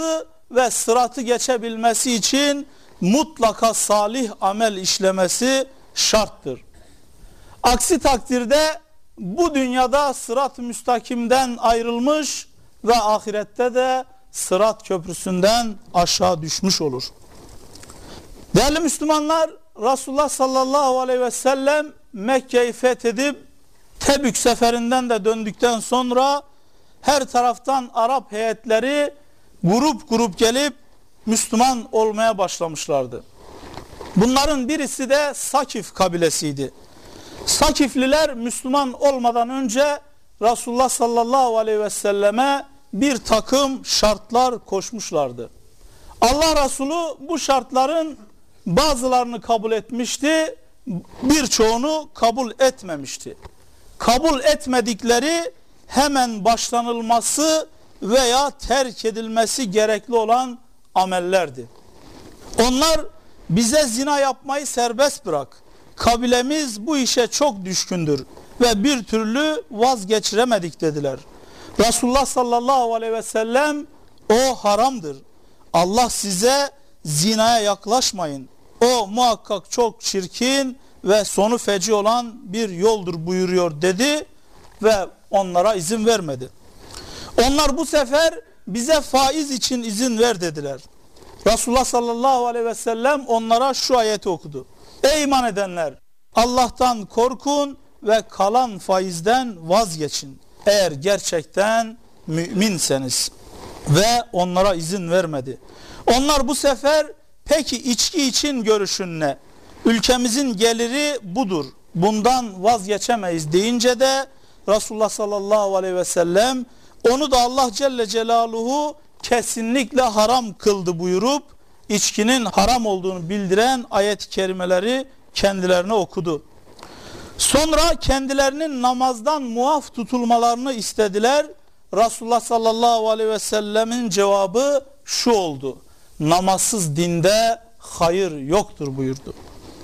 ve sıratı geçebilmesi için mutlaka salih amel işlemesi şarttır. Aksi takdirde bu dünyada sırat-ı müstakimden ayrılmış ve ahirette de sırat köprüsünden aşağı düşmüş olur. Değerli Müslümanlar, Resulullah sallallahu aleyhi ve sellem Mekke'yi fethedip Tebük seferinden de döndükten sonra her taraftan Arap heyetleri grup grup gelip Müslüman olmaya başlamışlardı. Bunların birisi de Sakif kabilesiydi. Sakifliler Müslüman olmadan önce Resulullah sallallahu aleyhi ve selleme bir takım şartlar koşmuşlardı. Allah Resulü bu şartların bazılarını kabul etmişti, birçoğunu kabul etmemişti. Kabul etmedikleri hemen başlanılması veya terk edilmesi gerekli olan amellerdi. Onlar bize zina yapmayı serbest bırak. Kabilemiz bu işe çok düşkündür ve bir türlü vazgeçiremedik dediler. Resulullah sallallahu aleyhi ve sellem o haramdır. Allah size zinaya yaklaşmayın. O muhakkak çok çirkin ve sonu feci olan bir yoldur buyuruyor dedi ve onlara izin vermedi. Onlar bu sefer bize faiz için izin ver dediler. Resulullah sallallahu aleyhi ve sellem onlara şu ayeti okudu. Ey iman edenler! Allah'tan korkun ve kalan faizden vazgeçin. Eğer gerçekten müminseniz. Ve onlara izin vermedi. Onlar bu sefer peki içki için görüşün ne? Ülkemizin geliri budur. Bundan vazgeçemeyiz deyince de Resulullah sallallahu aleyhi ve sellem onu da Allah Celle Celaluhu kesinlikle haram kıldı buyurup içkinin haram olduğunu bildiren ayet-i kerimeleri kendilerine okudu. Sonra kendilerinin namazdan muaf tutulmalarını istediler. Resulullah sallallahu aleyhi ve sellemin cevabı şu oldu. Namazsız dinde hayır yoktur buyurdu.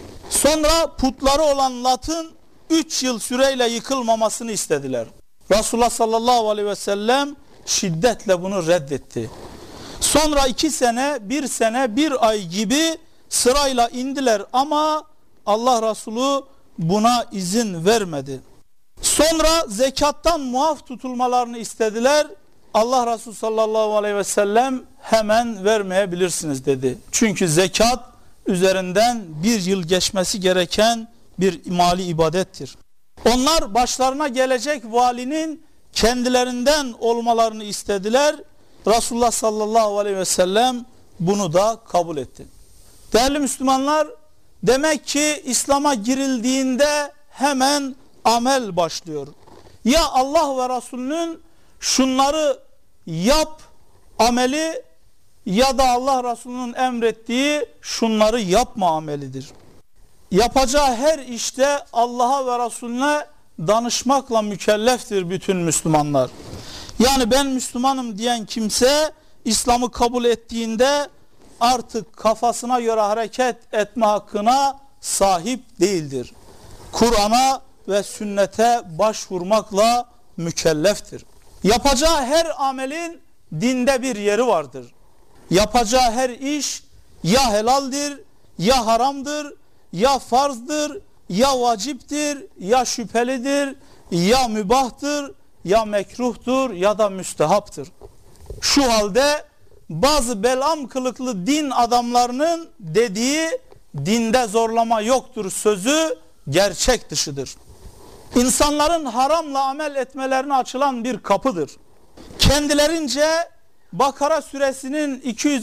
Sonra putları olan Lat'ın 3 yıl süreyle yıkılmamasını istediler. Resulullah sallallahu aleyhi ve sellem şiddetle bunu reddetti. Sonra 2 sene, 1 sene, 1 ay gibi sırayla indiler ama Allah Resulü buna izin vermedi. Sonra zekattan muaf tutulmalarını istediler. Allah Resulü sallallahu aleyhi ve sellem hemen vermeyebilirsiniz dedi. Çünkü zekat üzerinden 1 yıl geçmesi gereken bir mali ibadettir. Onlar başlarına gelecek valinin kendilerinden olmalarını istediler. Resulullah sallallahu aleyhi ve sellem bunu da kabul etti. Değerli Müslümanlar, demek ki İslam'a girildiğinde hemen amel başlıyor. Ya Allah ve Resulünün şunları yap ameli ya da Allah Resulü'nün emrettiği şunları yapma amelidir. Yapacağı her işte Allah'a ve Resulüne danışmakla mükelleftir bütün Müslümanlar. Yani ben Müslümanım diyen kimse İslam'ı kabul ettiğinde artık kafasına göre hareket etme hakkına sahip değildir. Kur'an'a ve sünnete başvurmakla mükelleftir. Yapacağı her amelin dinde bir yeri vardır. Yapacağı her iş ya helaldir, ya haramdır, ya farzdır, ya vaciptir, ya şüphelidir, ya mübahtır, ya mekruhtur ya da müstehaptır. Şu halde bazı belam kılıklı din adamlarının dediği dinde zorlama yoktur sözü gerçek dışıdır. İnsanların haramla amel etmelerine açılan bir kapıdır. Kendilerince Bakara suresinin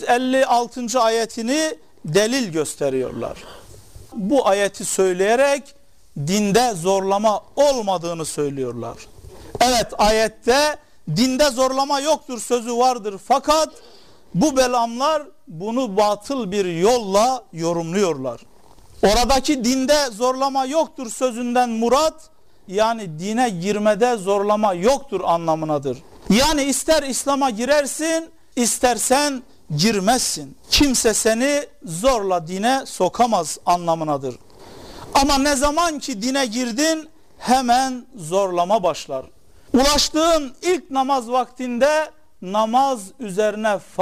256. ayetini delil gösteriyorlar. Bu ayeti söyleyerek dinde zorlama olmadığını söylüyorlar. Evet, ayette dinde zorlama yoktur sözü vardır fakat bu belamlar bunu batıl bir yolla yorumluyorlar. Oradaki dinde zorlama yoktur sözünden murat yani dine girmede zorlama yoktur anlamınadır. Yani ister İslam'a girersin, istersen girmezsin. Kimse seni zorla dine sokamaz anlamınadır. Ama ne zaman ki dine girdin hemen zorlama başlar. Ulaştığın ilk namaz vaktinde namaz üzerine